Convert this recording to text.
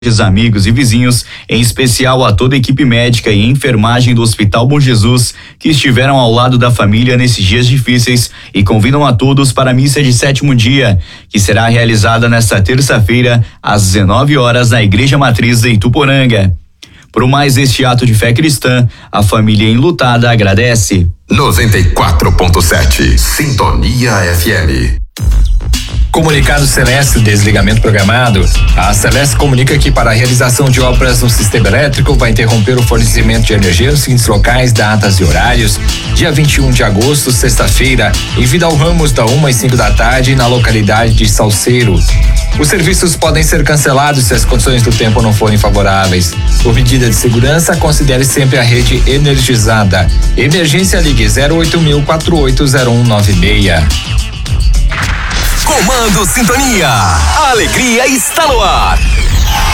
amigos e vizinhos, em especial a toda a equipe médica e enfermagem do Hospital Bom Jesus, que estiveram ao lado da família nesses dias difíceis e convidam a todos para a missa de sétimo dia, que será realizada nesta terça-feira, às 19 horas, na Igreja Matriz de Ituporanga. Por mais este ato de fé cristã, a família enlutada agradece. 94.7 Sintonia FM. Comunicado Celeste, desligamento programado. A Celeste comunica que para a realização de obras no sistema elétrico vai interromper o fornecimento de energia nos seguintes locais, datas e horários. Dia 21 de agosto, sexta-feira, em Vidal Ramos, da 1 às 5 da tarde, na localidade de Salceiro. Os serviços podem ser cancelados se as condições do tempo não forem favoráveis. Por medida de segurança, considere sempre a rede energizada. Emergência, ligue 08000 480196. Comando Sintonia. A alegria está no ar.